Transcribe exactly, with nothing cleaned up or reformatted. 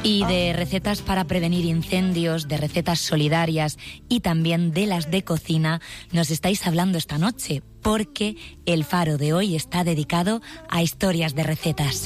Y de recetas para prevenir incendios, de recetas solidarias y también de las de cocina nos estáis hablando esta noche, porque el Faro de hoy está dedicado a historias de recetas.